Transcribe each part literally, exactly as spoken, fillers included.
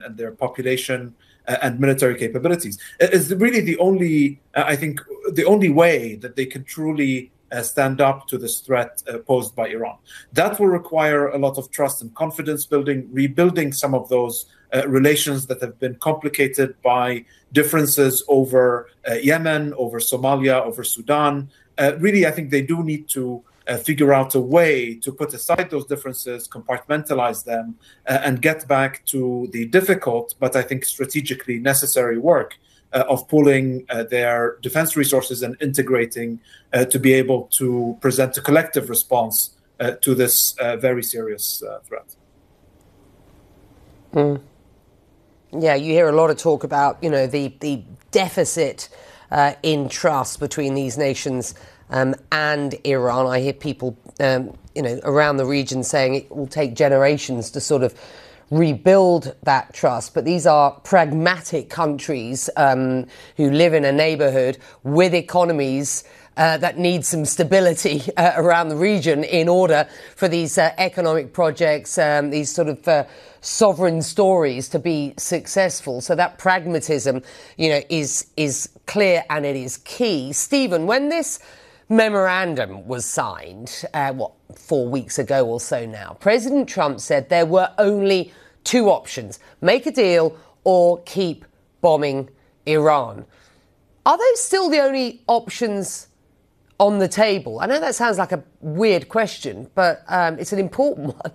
and their population uh, and military capabilities. It's really the only, uh, I think, the only way that they can truly uh, stand up to this threat uh, posed by Iran. That will require a lot of trust and confidence building, rebuilding some of those uh, relations that have been complicated by differences over uh, Yemen, over Somalia, over Sudan. Uh, really, I think they do need to uh, figure out a way to put aside those differences, compartmentalize them, uh, and get back to the difficult, but I think strategically necessary work uh, of pooling uh, their defense resources and integrating uh, to be able to present a collective response uh, to this uh, very serious uh, threat. Mm. Yeah, you hear a lot of talk about, you know, the, the deficit uh, in trust between these nations um, and Iran. I hear people, um, you know, around the region saying it will take generations to sort of rebuild that trust. But these are pragmatic countries um, who live in a neighborhood with economies Uh, that need some stability uh, around the region in order for these uh, economic projects, um, these sort of uh, sovereign stories to be successful. So that pragmatism, you know, is is clear and it is key. Stephen, when this memorandum was signed, uh, what, four weeks ago or so now, President Trump said there were only two options: make a deal or keep bombing Iran. Are those still the only options on the table? I know that sounds like a weird question, but um, it's an important one.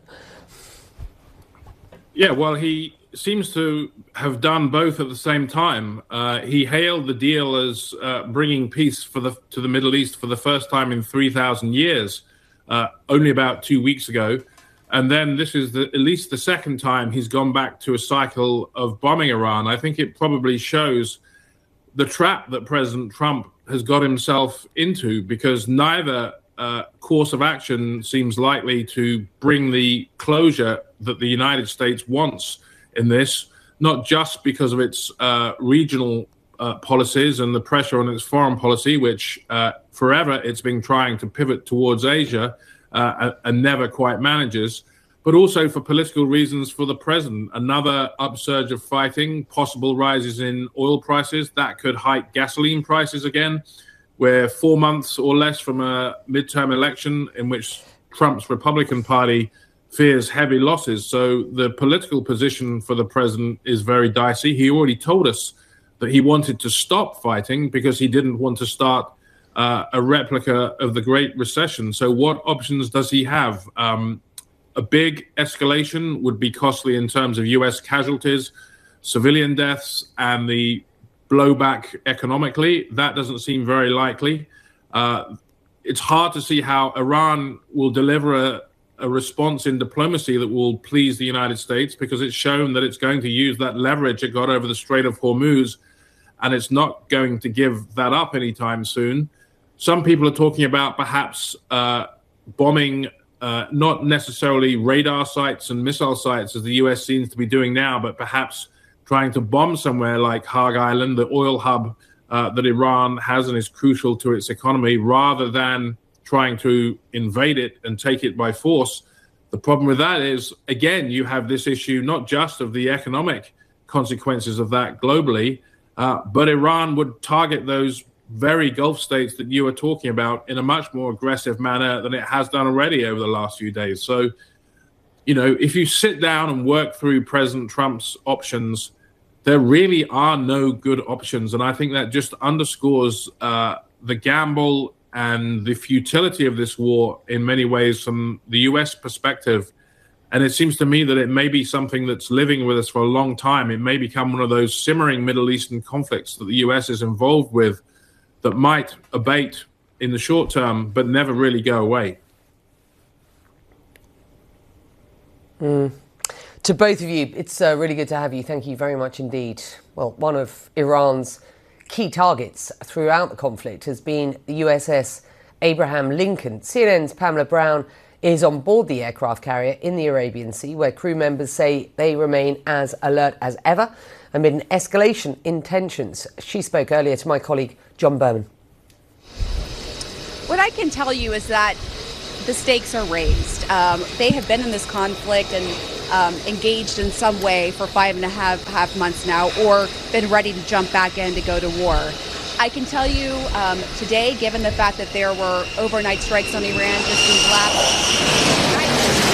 Yeah, well, he seems to have done both at the same time. Uh, he hailed the deal as uh, bringing peace for the to the Middle East for the first time in three thousand years, uh, only about two weeks ago. And then this is the, at least the second time he's gone back to a cycle of bombing Iran. I think it probably shows the trap that President Trump has got himself into, because neither uh, course of action seems likely to bring the closure that the United States wants in this, not just because of its uh, regional uh, policies and the pressure on its foreign policy, which uh, forever it's been trying to pivot towards Asia uh, and never quite manages, but also for political reasons for the president. Another upsurge of fighting, possible rises in oil prices, that could hike gasoline prices again. We're four months or less from a midterm election in which Trump's Republican Party fears heavy losses. So the political position for the president is very dicey. He already told us that he wanted to stop fighting because he didn't want to start uh, a replica of the Great Recession. So what options does he have? Um, A big escalation would be costly in terms of U S casualties, civilian deaths, and the blowback economically. That doesn't seem very likely. Uh, it's hard to see how Iran will deliver a, a response in diplomacy that will please the United States, because it's shown that it's going to use that leverage it got over the Strait of Hormuz, and it's not going to give that up anytime soon. Some people are talking about perhaps uh, bombing Uh, not necessarily radar sites and missile sites, as the U S seems to be doing now, but perhaps trying to bomb somewhere like Hog Island, the oil hub uh, that Iran has and is crucial to its economy, rather than trying to invade it and take it by force. The problem with that is, again, you have this issue not just of the economic consequences of that globally, uh, but Iran would target those very Gulf states that you are talking about in a much more aggressive manner than it has done already over the last few days. So, you know, if you sit down and work through President Trump's options, there really are no good options. And I think that just underscores uh, the gamble and the futility of this war in many ways from the U S perspective. And it seems to me that it may be something that's living with us for a long time. It may become one of those simmering Middle Eastern conflicts that the U S is involved with, that might abate in the short term, but never really go away. Mm. To both of you, it's uh, really good to have you. Thank you very much indeed. Well, one of Iran's key targets throughout the conflict has been the U S S Abraham Lincoln. C N N's Pamela Brown is on board the aircraft carrier in the Arabian Sea, where crew members say they remain as alert as ever amid an escalation in tensions. She spoke earlier to my colleague John Berman. What I can tell you is that the stakes are raised. Um, they have been in this conflict, and um, engaged in some way for five and a half, half months now, or been ready to jump back in to go to war. I can tell you um, today, given the fact that there were overnight strikes on Iran just these last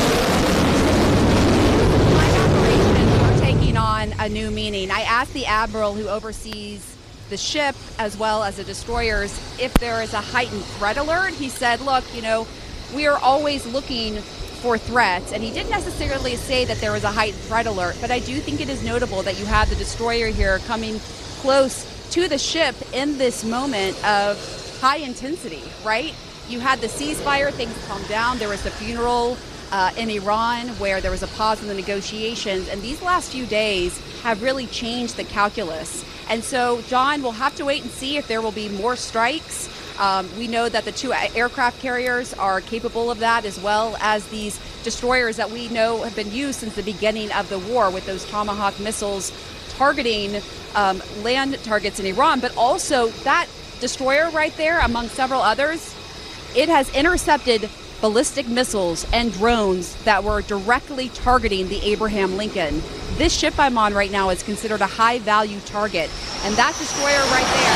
on a new meaning. I asked the admiral who oversees the ship as well as the destroyers if there is a heightened threat alert. He said, look, you know, we are always looking for threats, and he didn't necessarily say that there was a heightened threat alert, but I do think it is notable that you have the destroyer here coming close to the ship in this moment of high intensity, right? You had the ceasefire, things calmed down, there was the funeral Uh, in Iran, where there was a pause in the negotiations, and these last few days have really changed the calculus. And so, John, we'll have to wait and see if there will be more strikes. Um, we know that the two aircraft carriers are capable of that, as well as these destroyers that we know have been used since the beginning of the war, with those Tomahawk missiles targeting um, land targets in Iran. But also, that destroyer right there, among several others, it has intercepted ballistic missiles and drones that were directly targeting the Abraham Lincoln. This ship I'm on right now is considered a high-value target, and that destroyer right there,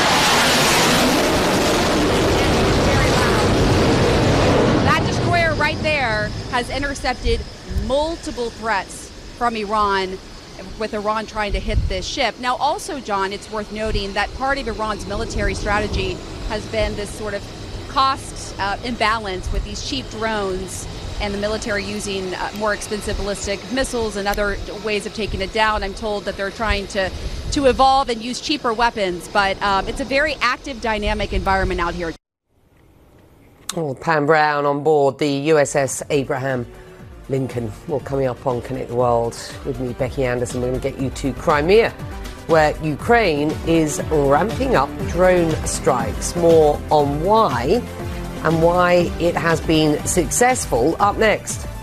very loud. That destroyer right there has intercepted multiple threats from Iran, with Iran trying to hit this ship. Now, also, John, it's worth noting that part of Iran's military strategy has been this sort of cost uh, imbalance with these cheap drones and the military using uh, more expensive ballistic missiles and other ways of taking it down. I'm told that they're trying to to evolve and use cheaper weapons, but um, it's a very active, dynamic environment out here. Well, Pam Brown on board the U S S Abraham Lincoln. Well, coming up on Connect the World with me, Becky Anderson, we're going to get you to Crimea, where Ukraine is ramping up drone strikes. More on why and why it has been successful up next.